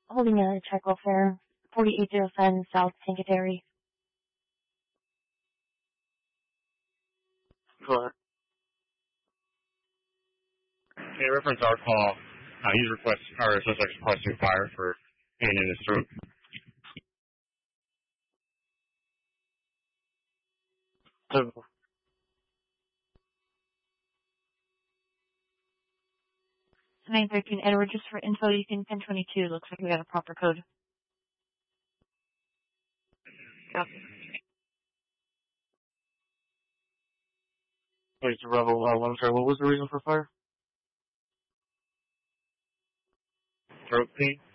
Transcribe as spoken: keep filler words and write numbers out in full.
Holding a check welfare, forty-eight oh seven South Sanctuary. Correct. Okay, reference our call. Uh, he's requesting, or suspect's requesting fire for pain in his throat. Typical. nine thirteen Edward, just for info, you can ten twenty-two. Looks like we got a proper code. Yep. Wait, Rebel, uh, I'm sorry, what was the reason for fire? Throat pain?